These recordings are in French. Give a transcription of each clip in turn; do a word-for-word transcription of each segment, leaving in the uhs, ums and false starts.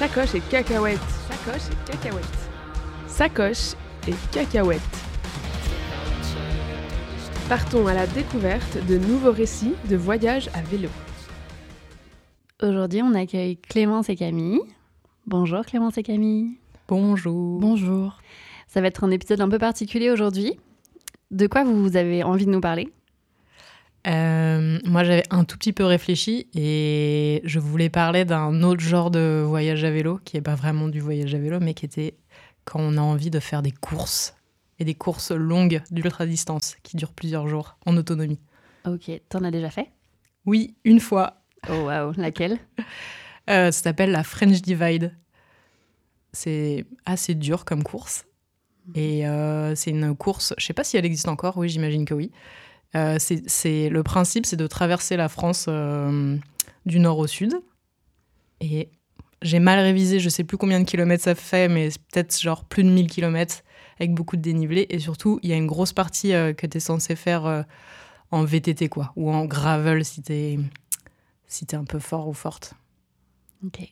Sacoche et cacahuètes. Sacoche et cacahuètes. Sacoche et cacahuètes. Partons à la découverte de nouveaux récits de voyages à vélo. Aujourd'hui, on accueille Clémence et Camille. Bonjour Clémence et Camille. Bonjour. Bonjour. Ça va être un épisode un peu particulier aujourd'hui. De quoi vous avez envie de nous parler ? Euh, moi, j'avais un tout petit peu réfléchi et je voulais parler d'un autre genre de voyage à vélo, qui n'est pas vraiment du voyage à vélo, mais qui était quand on a envie de faire des courses, et des courses longues d'ultra-distance, qui durent plusieurs jours, en autonomie. Ok, t'en as déjà fait ? Oui, une fois. Oh waouh, laquelle ? euh, Ça s'appelle la French Divide. C'est assez dur comme course. Et euh, c'est une course, je ne sais pas si elle existe encore, oui, j'imagine que oui. Euh, c'est, c'est, le principe, c'est de traverser la France euh, du nord au sud. Et j'ai mal révisé, je ne sais plus combien de kilomètres ça fait, mais c'est peut-être genre plus de mille kilomètres avec beaucoup de dénivelé. Et surtout, il y a une grosse partie euh, que tu es censé faire euh, en V T T, quoi, ou en gravel si tu es si t'es un peu fort ou forte. Ok.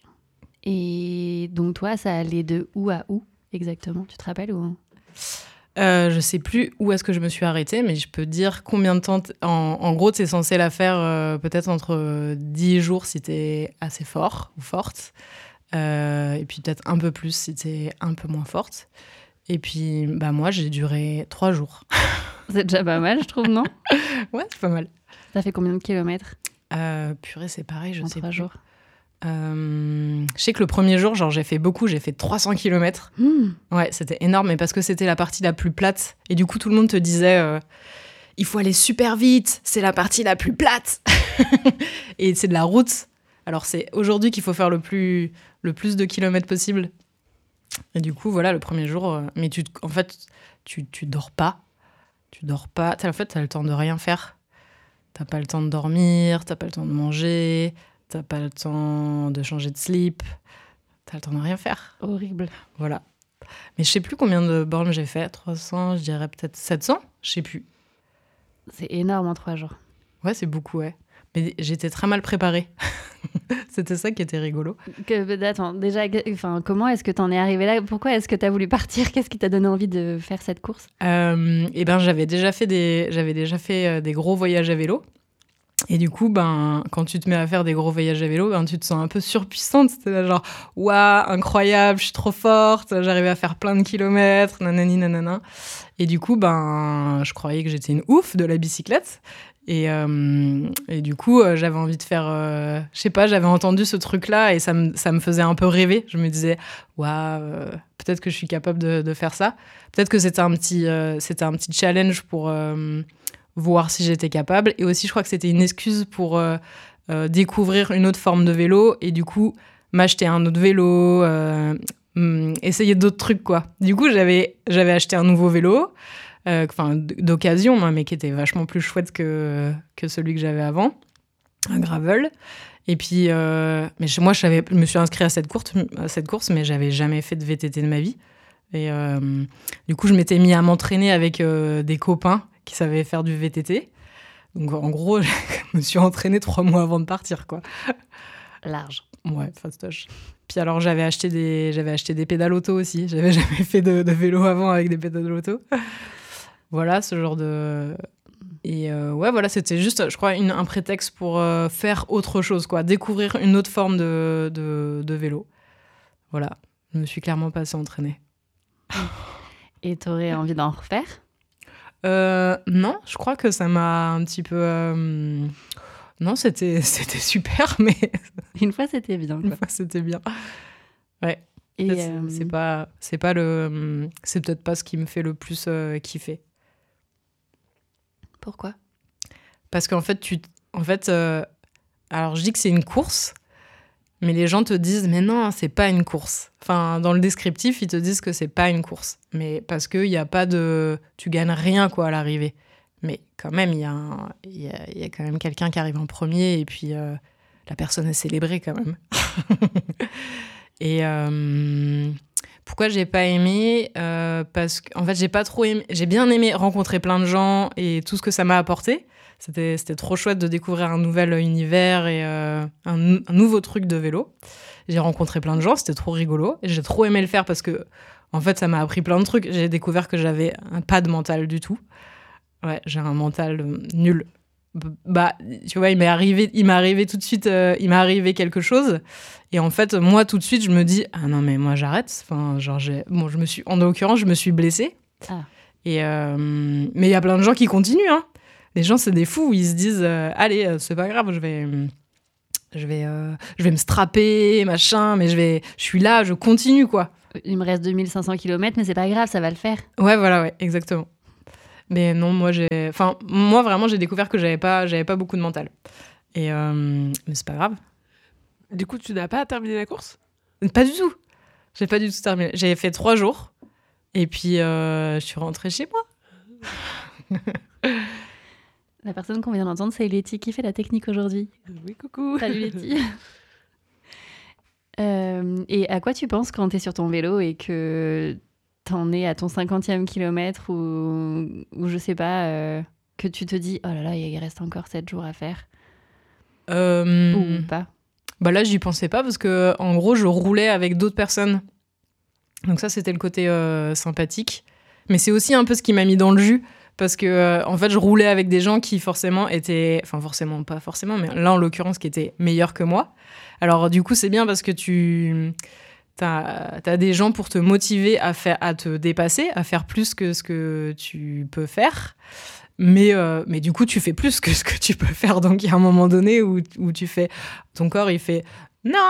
Et donc toi, ça allait de où à où exactement ? Tu te rappelles ou... Euh, je sais plus où est-ce que je me suis arrêtée, mais je peux dire combien de temps... T- en, en gros, tu es censé la faire euh, peut-être entre dix jours si tu es assez fort ou forte, euh, et puis peut-être un peu plus si tu es un peu moins forte. Et puis, bah, moi, j'ai duré trois jours. C'est déjà pas mal, je trouve, non ? Ouais, c'est pas mal. Ça fait combien de kilomètres ? Euh, purée, c'est pareil, je en sais trois plus. jours. Euh, je sais que le premier jour, genre, j'ai fait beaucoup, j'ai fait trois cents kilomètres. Mmh. Ouais, c'était énorme, mais parce que c'était la partie la plus plate. Et du coup, tout le monde te disait euh, il faut aller super vite, c'est la partie la plus plate. Et c'est de la route. Alors, c'est aujourd'hui qu'il faut faire le plus, le plus de kilomètres possible. Et du coup, voilà, le premier jour. Euh, mais tu, en fait, tu, tu dors pas. Tu dors pas. T'as, en fait, t'as le temps de rien faire. T'as pas le temps de dormir, t'as pas le temps de manger, t'as pas le temps de changer de slip. T'as le temps de rien faire. Horrible. Voilà. Mais je sais plus combien de bornes j'ai fait. trois cents, je dirais peut-être sept cents. Je sais plus. C'est énorme en trois jours. Ouais, c'est beaucoup, ouais. Mais j'étais très mal préparée. C'était ça qui était rigolo. Que, attends, déjà, enfin, comment est-ce que t'en es arrivée là ? Pourquoi est-ce que t'as voulu partir ? Qu'est-ce qui t'a donné envie de faire cette course ? Euh, et ben, j'avais déjà fait des, j'avais déjà fait euh, des gros voyages à vélo. Et du coup, ben, quand tu te mets à faire des gros voyages à vélo, ben, tu te sens un peu surpuissante. C'était là, genre, waouh, incroyable, je suis trop forte, j'arrivais à faire plein de kilomètres, nanani, nanana. Et du coup, ben, je croyais que j'étais une ouf de la bicyclette. Et, euh, et du coup, euh, j'avais envie de faire... Euh, je sais pas, j'avais entendu ce truc-là et ça me, ça me faisait un peu rêver. Je me disais, waouh, euh, peut-être que je suis capable de, de faire ça. Peut-être que c'était un petit, euh, c'était un petit challenge pour... Euh, voir si j'étais capable. Et aussi, je crois que c'était une excuse pour euh, euh, découvrir une autre forme de vélo et du coup, m'acheter un autre vélo, euh, hum, essayer d'autres trucs, quoi. Du coup, j'avais, j'avais acheté un nouveau vélo, enfin, euh, d'occasion, hein, mais qui était vachement plus chouette que, que celui que j'avais avant, un gravel. Et puis, euh, mais moi, je, savais, je me suis inscrite à cette course, à cette course, mais j'avais jamais fait de V T T de ma vie. Et euh, du coup, je m'étais mis à m'entraîner avec euh, des copains qui savaient faire du V T T. Donc, en gros, je me suis entraînée trois mois avant de partir, quoi. Large. Ouais, fastoche. Puis alors, j'avais acheté des, j'avais acheté des pédales auto aussi. J'avais jamais fait de, de vélo avant avec des pédales auto. Voilà, ce genre de... Et euh, ouais, voilà, c'était juste, je crois, une, un prétexte pour euh, faire autre chose, quoi. Découvrir une autre forme de, de, de vélo. Voilà, je me suis clairement pas assez entraînée. Et t'aurais envie d'en refaire ? Euh, non, je crois que ça m'a un petit peu... Euh... Non, c'était, c'était super, mais... Une fois, c'était bien, quoi. Une fois, c'était bien. Ouais. Et c'est, euh... c'est pas... C'est pas le... C'est peut-être pas ce qui me fait le plus euh, kiffer. Pourquoi ? Parce qu'en fait, tu... En fait... Euh... Alors, je dis que c'est une course, mais les gens te disent, mais non, c'est pas une course. Enfin, dans le descriptif, ils te disent que c'est pas une course. Mais parce qu'il y a pas de... Tu gagnes rien, quoi, à l'arrivée. Mais quand même, il y a, un... y a, y a quand même quelqu'un qui arrive en premier et puis euh, la personne est célébrée quand même. Et euh, pourquoi j'ai pas aimé euh, Parce qu'en fait, j'ai pas trop aimé... J'ai bien aimé rencontrer plein de gens et tout ce que ça m'a apporté. C'était, c'était trop chouette de découvrir un nouvel univers et euh, un, un nouveau truc de vélo. J'ai rencontré plein de gens, c'était trop rigolo. Et j'ai trop aimé le faire parce que, en fait, ça m'a appris plein de trucs. J'ai découvert que j'avais un, pas de mental du tout. Ouais, j'ai un mental euh, nul. Bah, tu vois, il m'est arrivé, il m'est arrivé tout de suite, euh, il m'est arrivé quelque chose. Et en fait, moi, tout de suite, je me dis, ah non, mais moi, j'arrête. Enfin, genre, j'ai, bon, je me suis, en l'occurrence, je me suis blessée. Ah. Et euh, mais il y a plein de gens qui continuent, hein. Les gens, c'est des fous. Ils se disent, euh, allez, euh, c'est pas grave, je vais, je vais, euh, je vais me strapper, machin, mais je vais, je suis là, je continue, quoi. Il me reste deux mille cinq cents kilomètres, mais c'est pas grave, ça va le faire. Ouais, voilà, ouais, exactement. Mais non, moi, j'ai, enfin, moi, vraiment, j'ai découvert que j'avais pas, j'avais pas beaucoup de mental. Et euh, mais c'est pas grave. Du coup, tu n'as pas terminé la course ? Pas du tout. J'ai pas du tout terminé. J'ai fait trois jours. Et puis, euh, je suis rentrée chez moi. La personne qu'on vient d'entendre, c'est Letty qui fait la technique aujourd'hui. Oui, coucou. Salut Letty. euh, et à quoi tu penses quand t'es sur ton vélo et que t'en es à ton cinquantième kilomètre ou, ou je sais pas, euh, que tu te dis « Oh là là, il reste encore sept jours à faire euh, » ou pas? Bah là, j'y pensais pas parce que, en gros, je roulais avec d'autres personnes. Donc ça, c'était le côté euh, sympathique. Mais c'est aussi un peu ce qui m'a mis dans le jus. Parce que, euh, en fait, je roulais avec des gens qui, forcément, étaient... Enfin, forcément, pas forcément, mais là, en l'occurrence, qui étaient meilleurs que moi. Alors, du coup, c'est bien parce que tu... T'as, t'as des gens pour te motiver à, faire, à te dépasser, à faire plus que ce que tu peux faire. Mais, euh, mais du coup, tu fais plus que ce que tu peux faire. Donc, il y a un moment donné où, où tu fais... Ton corps, il fait « Non !»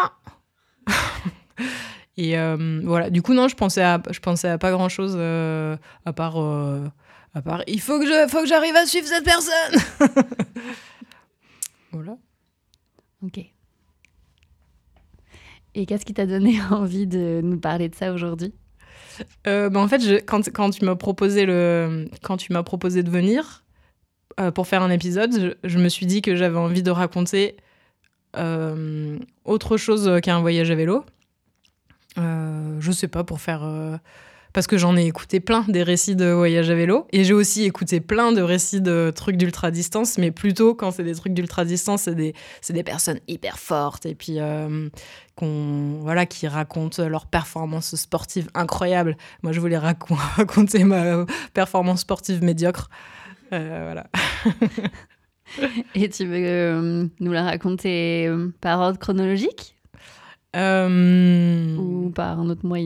Et euh, voilà. Du coup, non, je pensais à, je pensais à pas grand-chose euh, à part... Euh, à part « Il faut que, je, faut que j'arrive à suivre cette personne !» Voilà. Ok. Et qu'est-ce qui t'a donné envie de nous parler de ça aujourd'hui ? euh, bah En fait, je, quand, quand, tu m'as proposé le, quand tu m'as proposé de venir euh, pour faire un épisode, je, je me suis dit que j'avais envie de raconter euh, autre chose qu'un voyage à vélo. Euh, je sais pas, pour faire... Euh, parce que j'en ai écouté plein des récits de voyage à vélo. Et j'ai aussi écouté plein de récits de trucs d'ultra-distance. Mais plutôt, quand c'est des trucs d'ultra-distance, c'est des, c'est des personnes hyper fortes. Et puis, euh, qu'on, voilà, qui racontent leur performance sportive incroyable. Moi, je voulais rac- raconter ma performance sportive médiocre. Euh, voilà. Et tu veux euh, nous la raconter euh, par ordre chronologique ? euh... Ou par un autre moyen ?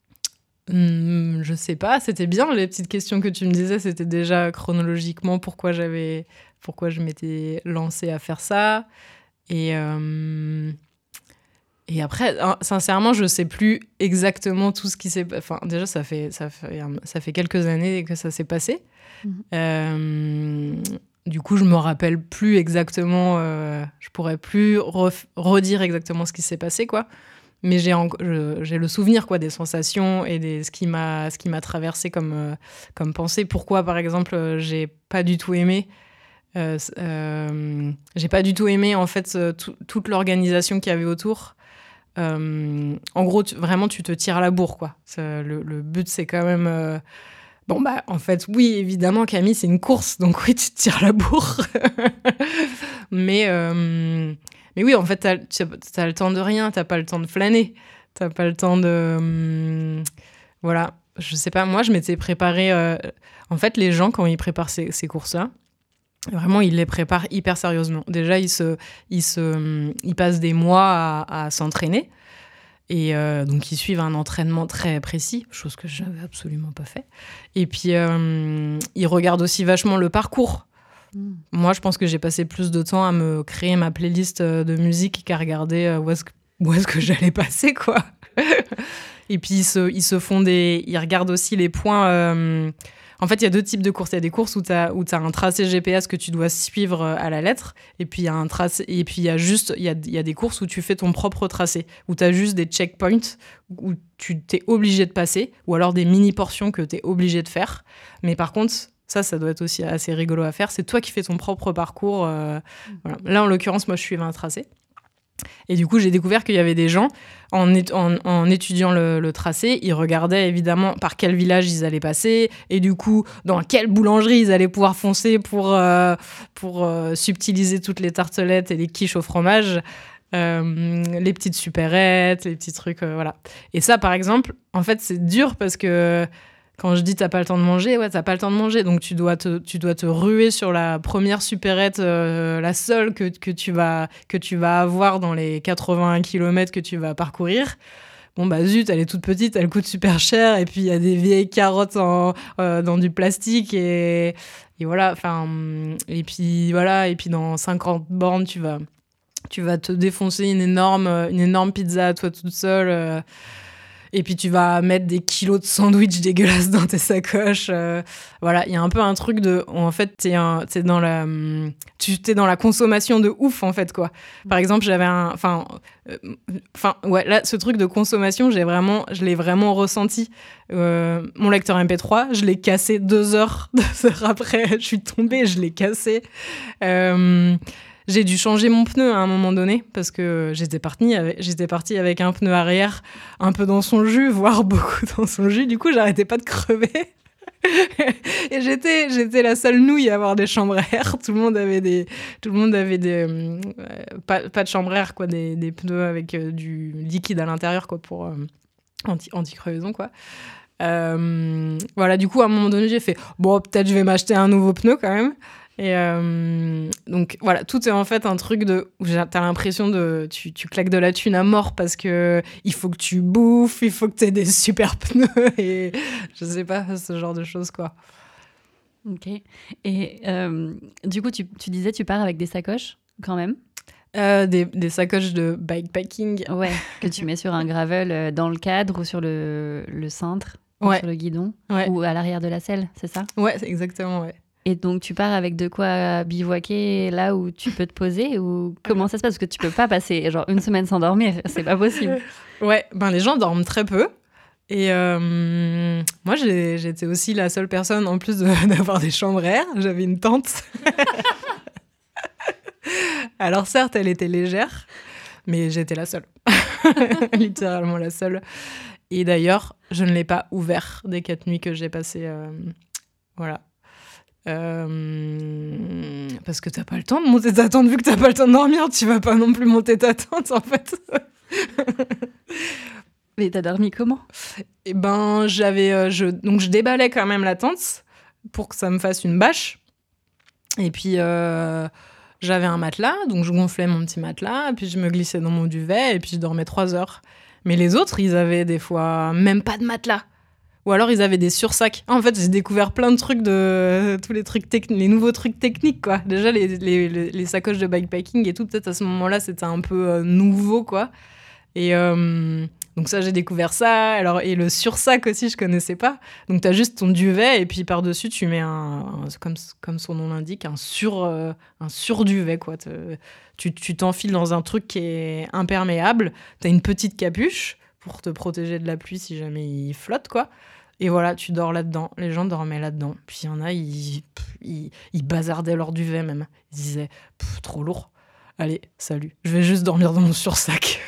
Hum, je sais pas, c'était bien les petites questions que tu me disais, c'était déjà chronologiquement pourquoi j'avais, pourquoi je m'étais lancée à faire ça. Et, euh, et après, hein, sincèrement, je sais plus exactement tout ce qui s'est... Enfin, déjà, ça fait, ça fait, ça fait quelques années que ça s'est passé. Mmh. Euh, du coup, je me rappelle plus exactement, euh, je pourrais plus ref- redire exactement ce qui s'est passé, quoi. Mais j'ai, en, je, j'ai le souvenir, quoi, des sensations et des, ce, qui m'a, ce qui m'a traversé comme, euh, comme pensée. Pourquoi, par exemple, euh, j'ai pas du tout aimé... Euh, euh, j'ai pas du tout aimé, en fait, tout, toute l'organisation qu'il y avait autour. Euh, en gros, tu, vraiment, tu te tires la bourre, quoi. C'est, le, le but, c'est quand même... Euh, bon, bah, en fait, oui, évidemment, Camille, c'est une course. Donc, oui, tu te tires la bourre. mais... Euh, Mais oui, en fait, t'as, t'as le temps de rien, t'as pas le temps de flâner, t'as pas le temps de... Hum, voilà, je sais pas, moi, je m'étais préparée... Euh, en fait, les gens, quand ils préparent ces, ces courses-là, vraiment, ils les préparent hyper sérieusement. Déjà, ils, se, ils, se, ils passent des mois à, à s'entraîner, et euh, donc ils suivent un entraînement très précis, chose que je n'avais absolument pas fait. Et puis, euh, ils regardent aussi vachement le parcours. Moi, je pense que j'ai passé plus de temps à me créer ma playlist de musique qu'à regarder où est-ce que, où est-ce que j'allais passer, quoi. Et puis, ils se, ils se font des... Ils regardent aussi les points... Euh... En fait, il y a deux types de courses. Il y a des courses où tu as où t'as un tracé G P S que tu dois suivre à la lettre. Et puis, il y a un tracé... Et puis, il y a juste... Il y a, il y a des courses où tu fais ton propre tracé, où tu as juste des checkpoints où tu t'es obligé de passer, ou alors des mini-portions que tu es obligé de faire. Mais par contre... Ça, ça doit être aussi assez rigolo à faire. C'est toi qui fais ton propre parcours. Euh, voilà. Là, en l'occurrence, moi, je suivais un tracé. Et du coup, j'ai découvert qu'il y avait des gens, en, é- en, en étudiant le, le tracé, ils regardaient évidemment par quel village ils allaient passer, et du coup, dans quelle boulangerie ils allaient pouvoir foncer pour, euh, pour euh, subtiliser toutes les tartelettes et les quiches au fromage, euh, les petites supérettes, les petits trucs, euh, voilà. Et ça, par exemple, en fait, c'est dur parce que quand je dis t'as pas le temps de manger, ouais, t'as pas le temps de manger, donc tu dois te, tu dois te ruer sur la première supérette, euh, la seule que, que, tu vas, que tu vas avoir dans les quatre-vingts kilomètres que tu vas parcourir. Bon, bah zut, elle est toute petite, elle coûte super cher, et puis il y a des vieilles carottes en, euh, dans du plastique, et, et voilà, enfin, et puis voilà, et puis dans cinquante bornes, tu vas, tu vas te défoncer une énorme, une énorme pizza à toi toute seule. Euh, Et puis tu vas mettre des kilos de sandwich dégueulasses dans tes sacoches. Euh, voilà, il y a un peu un truc de... En fait, t'es, un, t'es, dans la, tu, t'es dans la consommation de ouf, en fait, quoi. Par exemple, j'avais un... Enfin, euh, ouais, là, ce truc de consommation, j'ai vraiment, je l'ai vraiment ressenti. Euh, mon lecteur M P trois, je l'ai cassé deux heures, deux heures après. Je suis tombée, je l'ai cassé. Euh... J'ai dû changer mon pneu à un moment donné parce que j'étais partie avec, j'étais partie avec un pneu arrière un peu dans son jus, voire beaucoup dans son jus. Du coup, j'arrêtais pas de crever. Et j'étais, j'étais la seule nouille à avoir des chambres à air. Tout le monde avait des, tout le monde avait des, euh, pas, pas de chambre à air, quoi, des, des pneus avec euh, du liquide à l'intérieur, quoi, pour euh, anti, anti-crevaison, quoi. Euh, voilà, du coup, à un moment donné, j'ai fait bon, peut-être je vais m'acheter un nouveau pneu quand même. Et euh, donc voilà, tout est en fait un truc de où t'as l'impression de tu, tu claques de la thune à mort parce que il faut que tu bouffes, il faut que t'aies des super pneus et je sais pas, ce genre de choses, quoi. Ok. Et euh, du coup, tu, tu disais tu pars avec des sacoches quand même. Euh, des, des sacoches de bikepacking. Ouais, que tu mets sur un gravel dans le cadre ou sur le, le cintre, ouais. sur le guidon, ouais. ou à l'arrière de la selle, c'est ça ? Ouais, c'est exactement, ouais. Et donc, tu pars avec de quoi bivouaquer là où tu peux te poser ou comment ça se passe ? Parce que tu peux pas passer genre une semaine sans dormir, c'est pas possible. Ouais, ben les gens dorment très peu. Et euh, moi, j'ai, j'étais aussi la seule personne, en plus de, d'avoir des chambres à air, j'avais une tente. Alors certes, elle était légère, mais j'étais la seule. Littéralement la seule. Et d'ailleurs, je ne l'ai pas ouvert des quatre nuits que j'ai passées. Euh, voilà. Euh, parce que t'as pas le temps de monter ta tente, vu que t'as pas le temps de dormir, tu vas pas non plus monter ta tente, en fait. Mais t'as dormi comment ? Eh ben, j'avais, euh, je, donc je déballais quand même la tente pour que ça me fasse une bâche. Et puis, euh, j'avais un matelas, donc je gonflais mon petit matelas, et puis je me glissais dans mon duvet, et puis je dormais trois heures. Mais les autres, ils avaient des fois même pas de matelas. Ou alors, ils avaient des sursacs. En fait, j'ai découvert plein de trucs, de tous les trucs techniques, les nouveaux trucs techniques, quoi. Déjà, les, les, les sacoches de bikepacking et tout, peut-être à ce moment-là, c'était un peu euh, nouveau, quoi. Et euh, donc ça, j'ai découvert ça. Alors, et le sursac aussi, je connaissais pas. Donc, t'as juste ton duvet et puis par-dessus, tu mets un, un comme, comme son nom l'indique, un sur, euh, un sur-duvet, quoi. Tu, tu t'enfiles dans un truc qui est imperméable. T'as une petite capuche pour te protéger de la pluie si jamais il flotte, quoi. Et voilà, tu dors là-dedans. Les gens dormaient là-dedans. Puis il y en a, ils, ils, ils bazardaient leur duvet même. Ils disaient, trop lourd. Allez, salut. Je vais juste dormir dans mon sursac.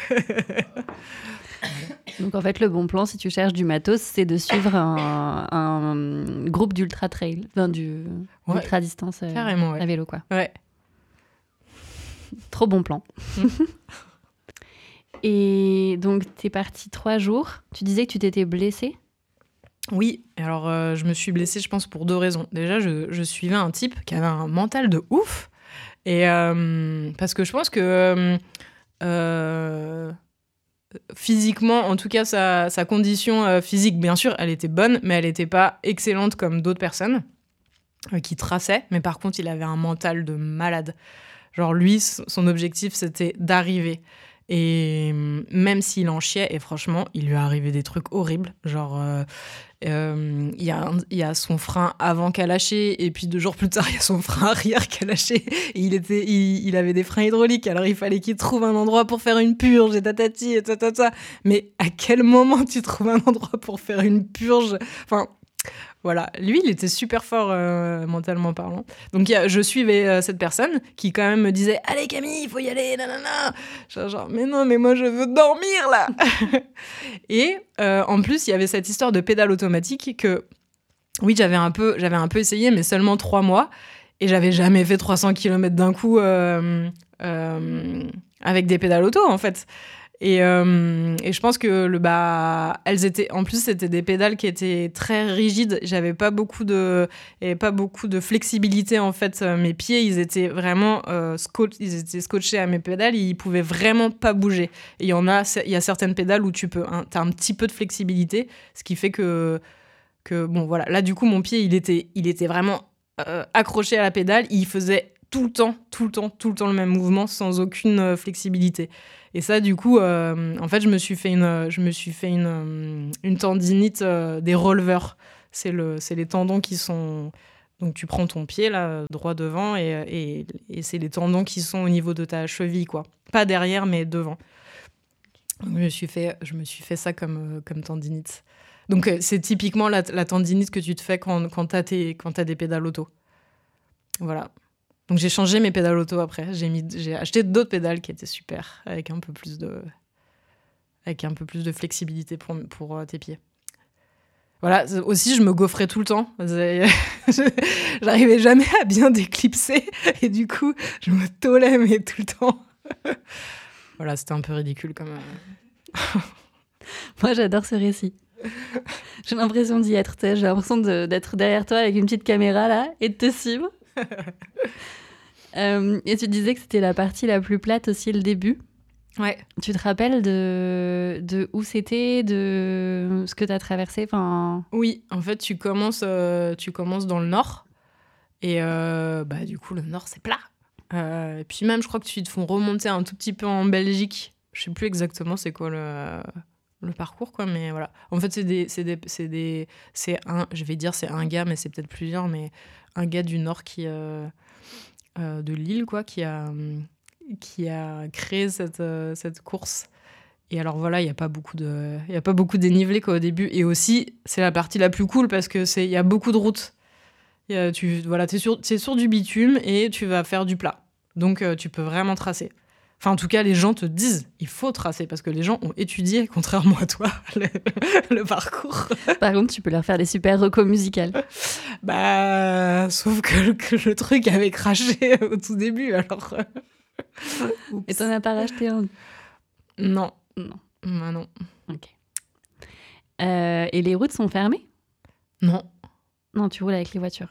Donc en fait, le bon plan, si tu cherches du matos, c'est de suivre un, un groupe d'ultra trail, enfin, du ouais, ultra distance euh, carrément, ouais. à vélo, quoi. Ouais. Trop bon plan. Mm. Et donc, t'es partie trois jours. Tu disais que tu t'étais blessée ? Oui, alors euh, je me suis blessée, je pense, pour deux raisons. Déjà, je, je suivais un type qui avait un mental de ouf. Et euh, parce que je pense que euh, physiquement, en tout cas, sa, sa condition euh, physique, bien sûr, elle était bonne, mais elle n'était pas excellente comme d'autres personnes euh, qui traçaient. Mais par contre, il avait un mental de malade. Genre, lui, son objectif, c'était d'arriver. Et même s'il en chiait, et franchement, il lui est arrivé des trucs horribles. Genre, euh, euh, il y a, y a son frein avant qui a lâché, et puis deux jours plus tard, il y a son frein arrière qui a lâché. Et il, était, il, il avait des freins hydrauliques, alors il fallait qu'il trouve un endroit pour faire une purge, et tatati, et tatata. Mais à quel moment tu trouves un endroit pour faire une purge ? Enfin, Voilà, lui, il était super fort euh, mentalement parlant. Donc, y a, je suivais euh, cette personne qui, quand même, me disait « Allez, Camille, il faut y aller, nanana !» Genre, genre, mais non, mais moi, je veux dormir, là. Et euh, en plus, il y avait cette histoire de pédale automatique que, oui, j'avais un peu, j'avais un peu essayé, mais seulement trois mois. Et j'avais jamais fait trois cents kilomètres d'un coup euh, euh, avec des pédales auto, en fait. Et, euh, et je pense que le bah elles étaient en plus c'était des pédales qui étaient très rigides, j'avais pas beaucoup de et pas beaucoup de flexibilité en fait, mes pieds ils étaient vraiment euh, scotch, ils étaient scotchés à mes pédales, ils pouvaient vraiment pas bouger. Et il y en a il y a certaines pédales où tu peux hein, t'as un petit peu de flexibilité, ce qui fait que que bon voilà, là du coup mon pied il était il était vraiment euh, accroché à la pédale, il faisait tout le temps, tout le temps, tout le temps le même mouvement sans aucune euh, flexibilité. Et ça, du coup, euh, en fait, je me suis fait une, je me suis fait une, une tendinite euh, des releveurs. C'est, le, c'est les tendons qui sont... Donc, tu prends ton pied, là, droit devant, et, et, et c'est les tendons qui sont au niveau de ta cheville, quoi. Pas derrière, mais devant. Donc, je me suis fait, je me suis fait ça comme, comme tendinite. Donc, c'est typiquement la, la tendinite que tu te fais quand, quand t'as tes, quand t'as des pédales auto. Voilà. Donc j'ai changé mes pédales auto après. J'ai, mis, j'ai acheté d'autres pédales qui étaient super, avec un peu plus de, avec un peu plus de flexibilité pour, pour euh, tes pieds. Voilà, aussi je me gaufrais tout le temps. J'arrivais jamais à bien déclipser et du coup je me tôlais mais tout le temps. Voilà, c'était un peu ridicule comme... Euh... Moi j'adore ce récit. J'ai l'impression d'y être, j'ai l'impression de, d'être derrière toi avec une petite caméra là et de te suivre. euh, et tu disais que c'était la partie la plus plate aussi, le début. Ouais. Tu te rappelles de, de où c'était, de ce que tu as traversé enfin... Oui, en fait, tu commences, euh, tu commences dans le nord. Et euh, bah, du coup, le nord, c'est plat. Euh, et puis même, je crois que tu te font remonter un tout petit peu en Belgique. Je sais plus exactement c'est quoi le... le parcours, quoi, mais voilà. En fait, c'est des, c'est des, c'est des, c'est un, je vais dire c'est un gars, mais c'est peut-être plusieurs, mais un gars du Nord qui, euh, euh, de Lille, quoi, qui a, qui a créé cette, euh, cette course. Et alors voilà, il y a pas beaucoup de, il y a pas beaucoup de dénivelé quoi au début, et aussi c'est la partie la plus cool parce que c'est, il y a beaucoup de routes. Y a, tu, voilà, t'es sur, t'es sur du bitume et tu vas faire du plat, donc euh, tu peux vraiment tracer. Enfin, en tout cas, les gens te disent il faut tracer parce que les gens ont étudié, contrairement à toi, le, le parcours. Par contre, tu peux leur faire des super recos musicales. Bah, sauf que, que le truc avait craché au tout début, alors. Et t'en as pas racheté un? Non. Non. Bah non. Ok. Euh, et les routes sont fermées? Non. Non, tu roules avec les voitures.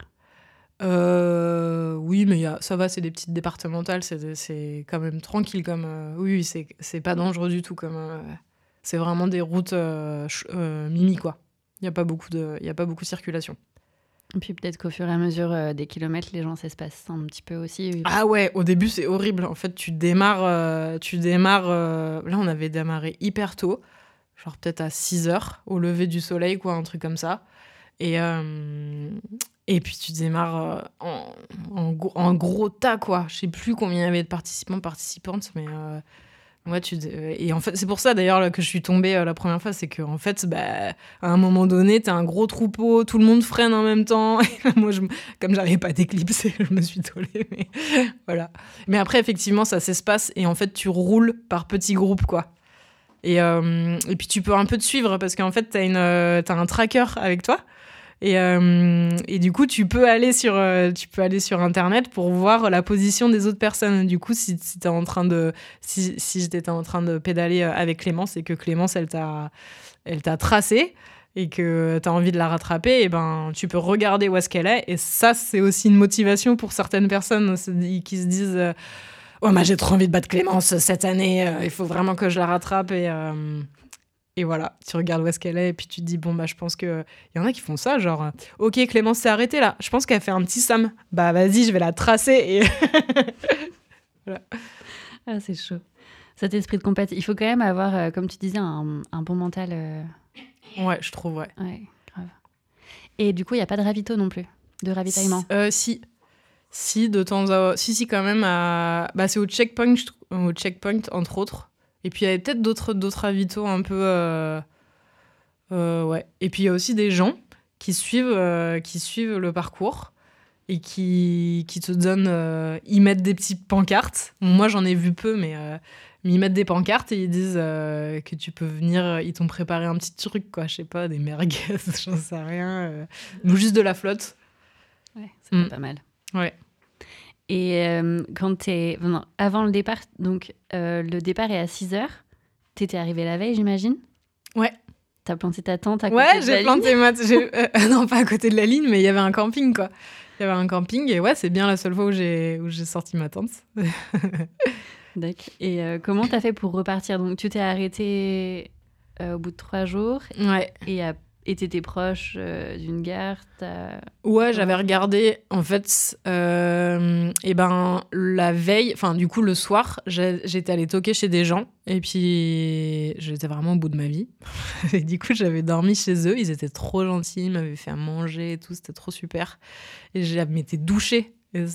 Euh, oui, mais y a, ça va, c'est des petites départementales, c'est, c'est quand même tranquille. Comme, euh, oui, c'est, c'est pas dangereux du tout. Comme, euh, c'est vraiment des routes euh, euh, mimi, quoi. Il n'y a pas beaucoup de, y a pas beaucoup de circulation. Et puis peut-être qu'au fur et à mesure euh, des kilomètres, les gens s'espacent un petit peu aussi. Oui. Ah ouais, au début, c'est horrible. En fait, tu démarres... Euh, tu démarres euh, là, on avait démarré hyper tôt, genre peut-être à six heures, au lever du soleil, quoi, un truc comme ça. Et... Euh, Et puis tu démarres en, en, en gros tas, quoi. Je sais plus combien il y avait de participants, participantes, mais euh, ouais, tu, et en fait, c'est pour ça d'ailleurs là, que je suis tombée euh, la première fois, c'est qu'en fait, bah, à un moment donné, t'as un gros troupeau, tout le monde freine en même temps. Et là, moi, je, comme j'arrivais pas à t'éclipser, je me suis tollée. Mais voilà. Mais après, effectivement, ça s'espace et en fait, tu roules par petits groupes, quoi. Et, euh, et puis tu peux un peu te suivre parce qu'en fait, t'as, une, euh, t'as un tracker avec toi. Et, euh, et du coup, tu peux aller sur, euh, tu peux aller sur Internet pour voir la position des autres personnes. Du coup, si, si, t'es en train de, si, si j'étais en train de pédaler avec Clémence et que Clémence, elle t'a, elle t'a tracé et que tu as envie de la rattraper, et ben, tu peux regarder où est-ce qu'elle est. Et ça, c'est aussi une motivation pour certaines personnes qui se disent euh, « Oh, moi, j'ai trop envie de battre Clémence cette année, euh, il faut vraiment que je la rattrape. » Et... Euh, Et voilà, tu regardes où est-ce qu'elle est et puis tu te dis, bon, bah, je pense qu'il y en a qui font ça, genre, ok, Clémence s'est arrêtée là, je pense qu'elle fait un petit Sam. Bah, vas-y, je vais la tracer. Et voilà. Ah, c'est chaud. Cet esprit de compétition. Il faut quand même avoir, euh, comme tu disais, un, un bon mental. Euh... Ouais, je trouve, ouais. Ouais, grave. Et du coup, il n'y a pas de ravito non plus, de ravitaillement. Si, euh, si. Si, de temps à... Si, si, quand même. À... Bah, c'est au checkpoint, je... au checkpoint, entre autres. Et puis, il y avait peut-être d'autres, d'autres ravitaux un peu... Euh... Euh, ouais. Et puis, il y a aussi des gens qui suivent, euh, qui suivent le parcours et qui, qui te donnent... Euh, ils mettent des petites pancartes. Bon, moi, j'en ai vu peu, mais, euh, mais ils mettent des pancartes et ils disent euh, que tu peux venir... Ils t'ont préparé un petit truc, quoi. Je sais pas, des merguez, j'en sais rien. Euh, ou juste de la flotte. Ouais, c'est Mm. pas mal. Ouais. Et euh, quand t'es... Non, avant le départ, donc euh, le départ est à six heures. T'étais arrivée la veille, j'imagine ? Ouais. T'as planté ta tente à côté Ouais, de j'ai la planté ligne. ma... j'ai- euh, non, pas à côté de la ligne, mais il y avait un camping, quoi. Il y avait un camping, et ouais, c'est bien la seule fois où j'ai, où j'ai sorti ma tente. D'accord. Et euh, comment t'as fait pour repartir ? Donc, tu t'es arrêtée euh, au bout de trois jours Ouais. et à- et t'étais proche euh, d'une gare. T'as... Ouais, j'avais regardé, en fait, euh, et ben, la veille, enfin, du coup, le soir, j'ai- j'étais allée toquer chez des gens, et puis j'étais vraiment au bout de ma vie. Et du coup, j'avais dormi chez eux, ils étaient trop gentils, ils m'avaient fait à manger et tout, c'était trop super. Et je m'étais douchée